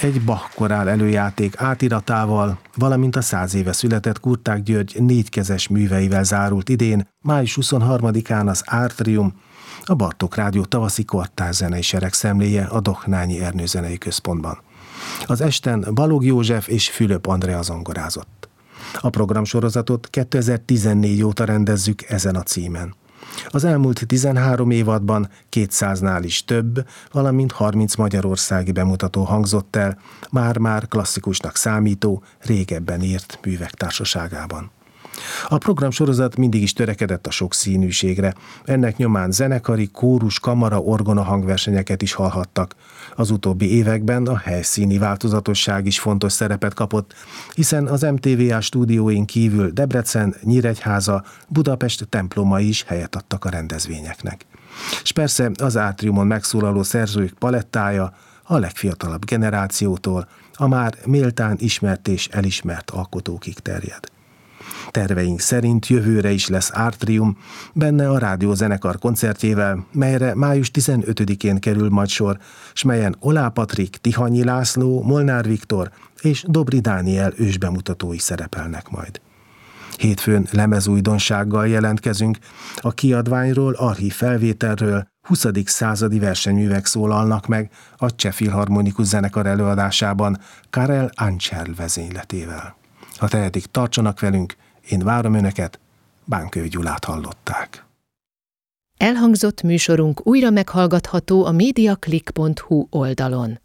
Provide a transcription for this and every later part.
egy Bach korál előjáték átiratával, valamint a 100 éve született Kurták György négykezes műveivel zárult idén, május 23-án az Átrium, a Bartók Rádió tavaszi kortárs zenei seregszemléje a Dohnányi Ernő Zenei Központban. Az esten Balogh József és Fülöp Andrea zongorázott. A programsorozatot 2014 óta rendezzük ezen a címen. Az elmúlt 13 évadban 200-nál is több, valamint 30 magyarországi bemutató hangzott el, már-már klasszikusnak számító, régebben írt művek társaságában. A programsorozat mindig is törekedett a sokszínűségre, ennek nyomán zenekari, kórus, kamara, orgona hangversenyeket is hallhattak. Az utóbbi években a helyszíni változatosság is fontos szerepet kapott, hiszen az MTVA stúdióin kívül Debrecen, Nyíregyháza, Budapest templomai is helyet adtak a rendezvényeknek. És persze az Átriumon megszólaló szerzők palettája a legfiatalabb generációtól a már méltán ismert és elismert alkotókig terjed. Terveink szerint jövőre is lesz Átrium, benne a rádiózenekar koncertjével, melyre május 15-én kerül majd sor, s melyen Olá Patrik, Tihanyi László, Molnár Viktor és Dobri Dániel ősbemutatói szerepelnek majd. Hétfőn lemezújdonsággal jelentkezünk, a kiadványról, archív felvételről 20. századi versenyművek szólalnak meg a Cseh Filharmonikus Zenekar előadásában Karel Ančerl vezényletével. Ha tehetik, tartsanak velünk, én várom Önöket, Bánkő Gyulát hallották. Elhangzott műsorunk újra meghallgatható a mediaclick.hu oldalon.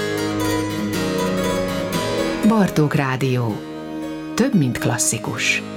Bartók Rádió. Több, mint klasszikus.